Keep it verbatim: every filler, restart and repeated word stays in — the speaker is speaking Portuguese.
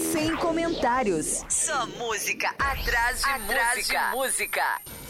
sem comentários. Só música atrás de atrás música. De música.